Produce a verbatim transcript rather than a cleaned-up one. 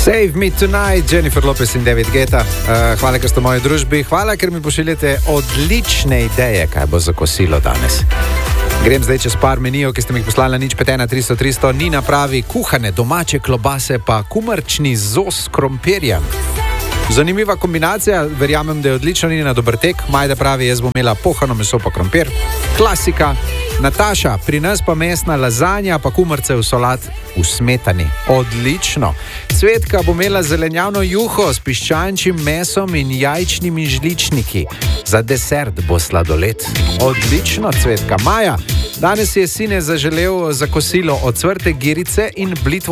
Save me tonight, Jennifer Lopez in David Guetta. Uh, hvala, ker ste v moji družbi. Hvala, ker mi pošiljate odlične ideje, kaj bo za kosilo danes. Grem zdaj čez par menijev, ki ste mi jih poslali na nič pet ena tristo tristo. Nina pravi kuhane domače klobase pa kumarčni zos s krompirjem. Zanimiva kombinacija, verjamem, da je odlično. Nina, dober tek. Majda pravi, jaz bom imela pohano meso pa krompir. Klasika. Nataša, pri nas pa mesna lazanja pa kumarce v solat v smetani. Odlično. Cvetka bo imela zelenjavno juho s piščančjim mesom in jajčnimi žličniki. Za desert bo sladoled. Odlično, Cvetka. Maja, danes je sine zaželel za kosilo ocvrte girice in blitvo